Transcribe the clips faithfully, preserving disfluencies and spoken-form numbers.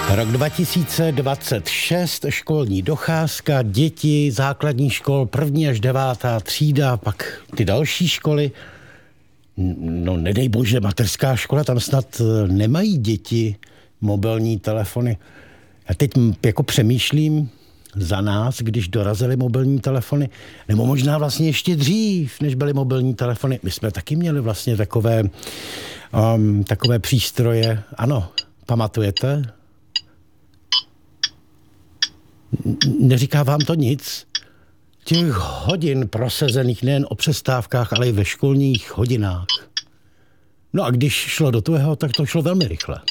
Rok dva tisíce dvacet šest, školní docházka, děti, základní škol, první až devátá třída, pak ty další školy. No nedej bože, mateřská škola, tam snad nemají děti mobilní telefony. Já teď jako přemýšlím za nás, když dorazily mobilní telefony, nebo možná vlastně ještě dřív, než byly mobilní telefony. My jsme taky měli vlastně takové, um, takové přístroje. Ano, pamatujete? Neříká vám to nic? Těch hodin prosazených nejen o přestávkách, ale i ve školních hodinách. No a když šlo do tvého, tak to šlo velmi rychle.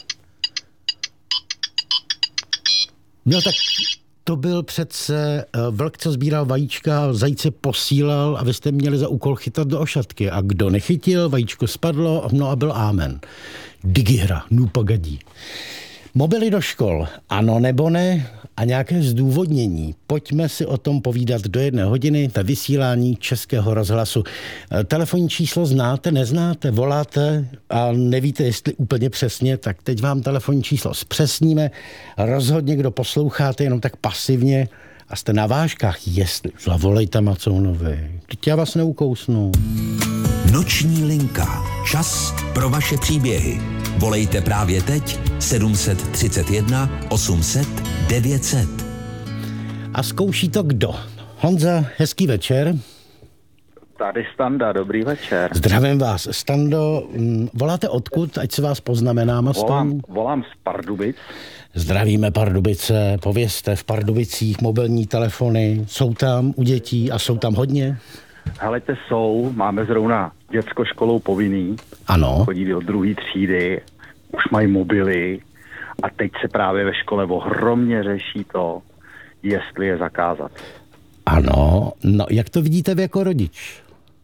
No tak to byl přece vlk, co sbíral vajíčka, zajíce posílal a vy jste měli za úkol chytat do ošatky. A kdo nechytil, vajíčko spadlo, no a byl ámen. Digihra, nupagadí. Mobily do škol, ano nebo ne? A nějaké zdůvodnění. Pojďme si o tom povídat do jedné hodiny ve vysílání Českého rozhlasu. Telefonní číslo znáte, neznáte, voláte a nevíte, jestli úplně přesně, tak teď vám telefonní číslo zpřesníme. Rozhodně, kdo posloucháte jenom tak pasivně a jste na vážkách, jestli zavolejte Macounovi. Teď já vás neukousnu. Noční linka. Čas pro vaše příběhy. Volejte právě teď sedm set třicet jedna osm set devět set. A zkouší to kdo? Honza, hezký večer. Tady Standa, dobrý večer. Zdravím vás. Stando, voláte odkud, ať se vás poznamenám? Volám, volám z Pardubic. Zdravíme Pardubice, povězte, v Pardubicích mobilní telefony, jsou tam u dětí a jsou tam hodně? Helejte, jsou, máme zrovna dětskou školou povinný. Ano. Chodí do druhé třídy, už mají mobily a teď se právě ve škole ohromně řeší to, jestli je zakázat. Ano, no jak to vidíte vy jako rodič?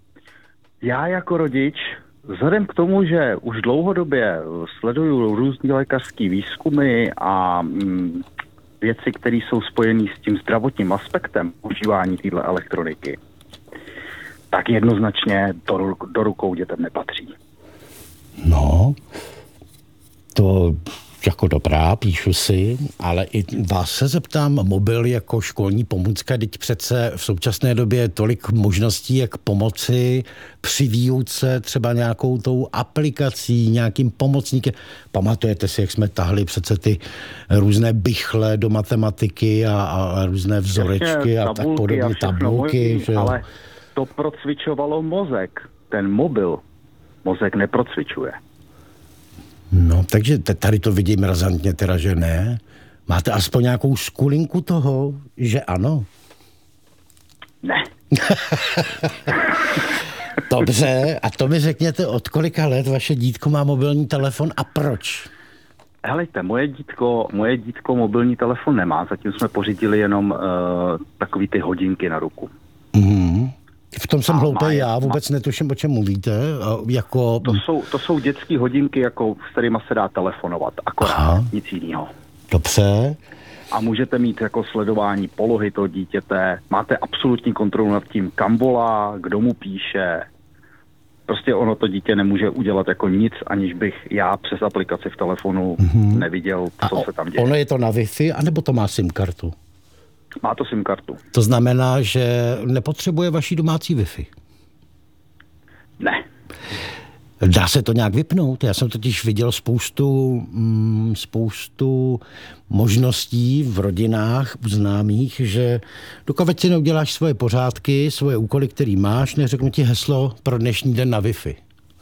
Já jako rodič, vzhledem k tomu, že už dlouhodobě sleduju různý lékařský výzkumy a mm, věci, které jsou spojené s tím zdravotním aspektem užívání téhle elektroniky, tak jednoznačně do, do rukou dětem nepatří. No, to jako dobrá, píšu si, ale i vás se zeptám, mobil jako školní pomůcka, teď přece v současné době je tolik možností, jak pomoci při výuce, třeba nějakou tou aplikací, nějakým pomocníkem. Pamatujete si, jak jsme tahli přece ty různé bychle do matematiky a, a různé vzorečky Jasně, a tak podobně, a tabulky. Možný, ale to procvičovalo mozek. Ten mobil mozek neprocvičuje. No, takže tady to vidím razantně teda, že ne. Máte aspoň nějakou skulinku toho, že ano? Ne. Dobře, a to mi řekněte, od kolika let vaše dítko má mobilní telefon a proč? Helejte, moje dítko, moje dítko mobilní telefon nemá, zatím jsme pořídili jenom uh, takový ty hodinky na ruku. Mm. V tom jsem hloupý já, vůbec má. Netuším, o čem mluvíte. Jako... To jsou, to jsou dětské hodinky, jako, s kterýma se dá telefonovat, akorát, Aha. nic jiného. Dobře. A můžete mít jako sledování polohy toho dítěte, máte absolutní kontrolu nad tím, kam volá, kdo mu píše. Prostě ono to dítě nemůže udělat jako nic, aniž bych já přes aplikaci v telefonu mm-hmm. neviděl, co A se tam děje. Ono je to na Wi-Fi, anebo to má SIM kartu? Má to SIM kartu. To znamená, že nepotřebuje vaší domácí Wi-Fi? Ne. Dá se to nějak vypnout? Já jsem totiž viděl spoustu, mm, spoustu možností v rodinách, u známých, že dokud si neuděláš svoje pořádky, svoje úkoly, který máš, neřeknu ti heslo pro dnešní den na Wi-Fi.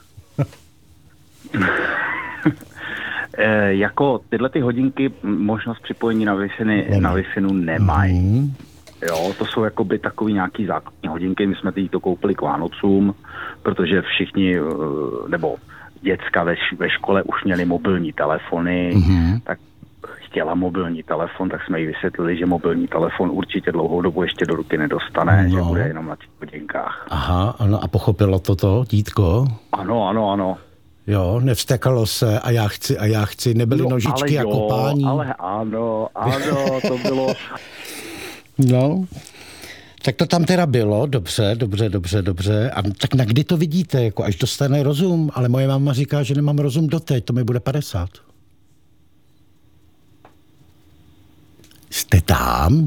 e, jako tyhle ty hodinky možnost připojení na Wi-Fi, na Wi-Fi nemají. Mm. Jo, to jsou jakoby takový nějaký základní hodinky. My jsme to koupili k Vánocům, protože všichni, nebo děcka ve, ve škole už měli mobilní telefony, mm-hmm. tak chtěla mobilní telefon, tak jsme jí vysvětlili, že mobilní telefon určitě dlouhou dobu ještě do ruky nedostane, no. že bude jenom na těch hodinkách. Aha, ano, a pochopilo toto dítko? Ano, ano, ano. Jo, nevstekalo se a já chci, a já chci, nebyly no, nožičky ale a kopání. Ale ano, ano, to bylo... No, tak to tam teda bylo, dobře, dobře, dobře, dobře. A tak na kdy to vidíte, jako až dostane rozum? Ale moje máma říká, že nemám rozum doteď, to mi bude padesát. Jste tam?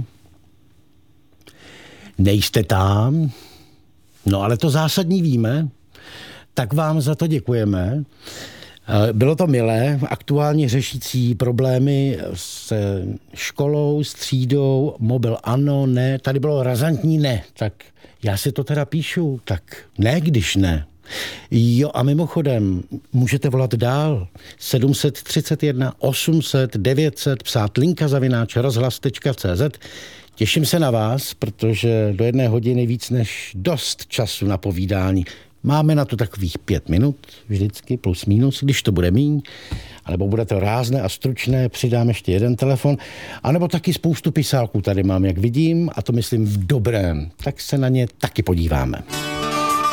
Nejste tam? No ale to zásadní víme, tak vám za to děkujeme. Bylo to milé, aktuálně řešící problémy s školou, s třídou, mobil ano, ne, tady bylo razantní ne, tak já si to teda píšu, tak ne, když ne. Jo a mimochodem, můžete volat dál, sedm set třicet jedna osm set devět set, psát linka zavináč rozhlas tečka cé zet. Těším se na vás, protože do jedné hodiny víc než dost času na povídání. Máme na to takových pět minut, vždycky plus minus, když to bude míň, anebo bude to rázné a stručné, přidám ještě jeden telefon, anebo taky spoustu pisálků tady mám, jak vidím, a to myslím v dobrém, tak se na ně taky podíváme.